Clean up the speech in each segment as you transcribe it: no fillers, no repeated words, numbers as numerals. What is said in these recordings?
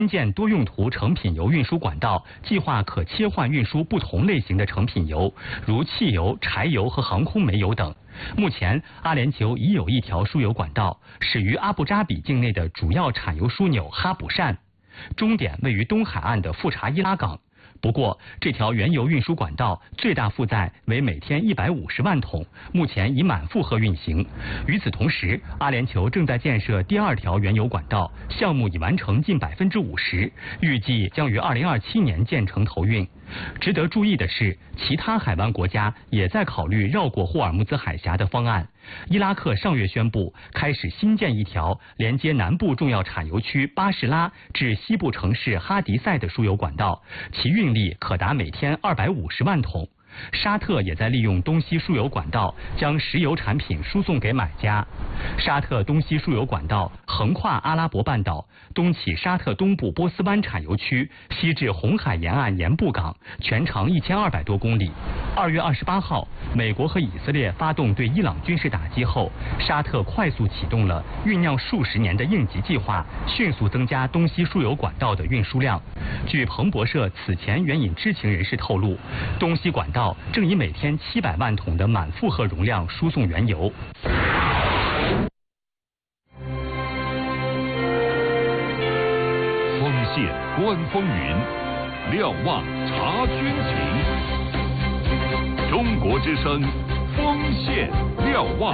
新建多用途成品油运输管道，计划可切换运输不同类型的成品油，如汽油、柴油和航空煤油等。目前，阿联酋已有一条输油管道，始于阿布扎比境内的主要产油枢纽哈卜善，终点位于东海岸的富查伊拉港。不过，这条原油运输管道最大负载为每天150万桶，目前已满负荷运行。与此同时，阿联酋正在建设第2条原油管道，项目已完成近50%，预计将于2027年建成投运。值得注意的是，其他海湾国家也在考虑绕过霍尔木兹海峡的方案。伊拉克上月宣布开始新建一条连接南部重要产油区巴士拉至西部城市哈迪塞的输油管道，其运力可达每天250万桶。沙特也在利用东西输油管道将石油产品输送给买家。沙特东西输油管道横跨阿拉伯半岛，东起沙特东部波斯湾产油区，西至红海沿岸盐布港，全长1200多公里。2月28号，美国和以色列发动对伊朗军事打击后，沙特快速启动了酝酿数十年的应急计划，迅速增加东西输油管道的运输量。据彭博社此前援引知情人士透露，东西管道正以每天700万桶的满负荷容量输送原油。 锋线观风云，瞭望察军情。中国之声，锋线瞭望。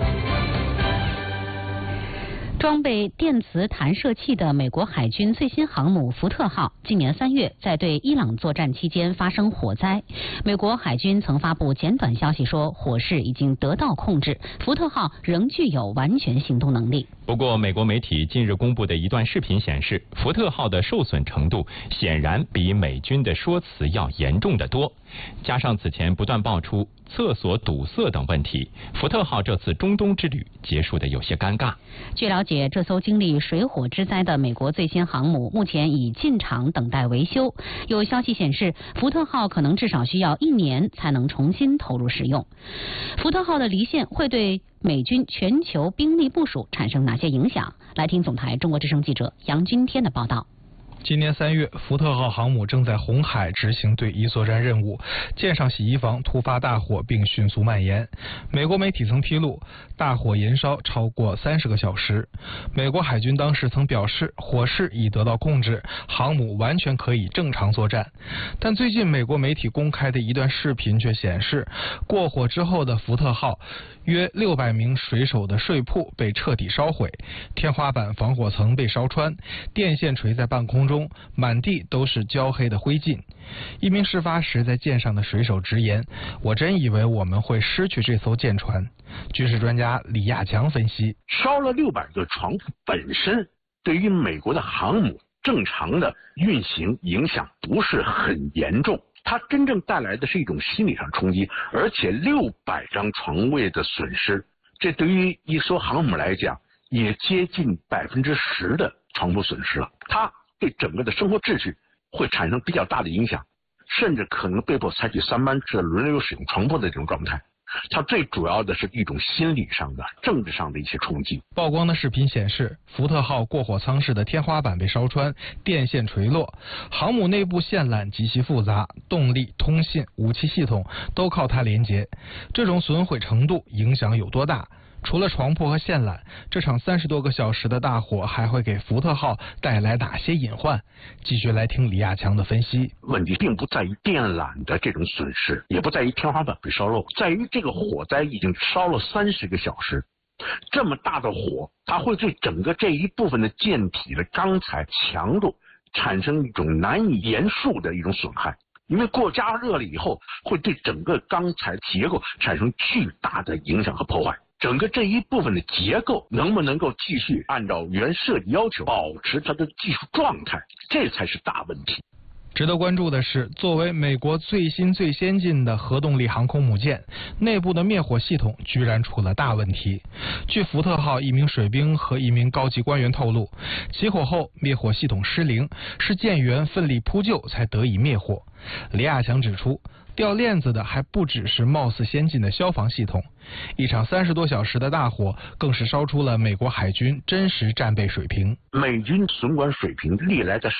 装备电磁弹射器的美国海军最新航母福特号，今年3月在对伊朗作战期间发生火灾。美国海军曾发布简短消息说，火势已经得到控制，福特号仍具有完全行动能力。 不过，美国媒体近日公布的一段视频显示，福特号的受损程度显然比美军的说辞要严重得多。加上此前不断爆出厕所堵塞等问题，福特号这次中东之旅结束的有些尴尬。 据了解，这艘经历水火之灾的美国最新航母目前已进场等待维修。有消息显示，福特号可能至少需要1年才能重新投入使用。福特号的离线会对美军全球兵力部署产生哪些影响？来听总台中国之声记者杨军天的报道。 今年3月，福特号航母正在红海执行对伊作战任务，舰上洗衣房突发大火并迅速蔓延。美国媒体曾披露，大火延烧超过30个小时。美国海军当时曾表示，火势已得到控制，航母完全可以正常作战。但最近美国媒体公开的一段视频却显示，过火之后的福特号约600名水手的睡铺被彻底烧毁，天花板防火层被烧穿，电线垂在半空中，满地都是焦黑的灰烬。一名事发时在舰上的水手直言：“我真以为我们会失去这艘舰船。”军事专家李亚强分析， 烧了600个床铺本身对于美国的航母正常的运行影响不是很严重，它真正带来的是一种心理上冲击，而且600张床位的损失，这对于一艘航母来讲也接近10%的床铺损失了，它对整个的生活秩序会产生比较大的影响，甚至可能被迫采取3班制轮流使用床铺的这种状态。它最主要的是一种心理上的、政治上的一些冲击。 曝光的视频显示，福特号过火舱室的天花板被烧穿，电线垂落，航母内部线缆极其复杂，动力、通信、武器系统都靠它连接。这种损毁程度影响有多大？除了床铺和线缆，这场30多个小时的大火还会给福特号带来哪些隐患？继续来听李亚强的分析。 问题并不在于电缆的这种损失，也不在于天花板被烧漏，在于这个火灾已经烧了30个小时。这么大的火，它会对整个这一部分的舰体的钢材强度产生一种难以言述的一种损害。因为过加热了以后，会对整个钢材结构产生巨大的影响和破坏。整个这一部分的结构能不能够继续按照原设计要求保持它的技术状态，这才是大问题。 值得关注的是，作为美国最新最先进的核动力航空母舰，内部的灭火系统居然出了大问题。据福特号一名水兵和一名高级官员透露，起火后灭火系统失灵，是舰员奋力扑救才得以灭火。李亚强指出，掉链子的还不只是貌似先进的消防系统，一场30多小时的大火更是烧出了美国海军真实战备水平。 美军损管水平历来在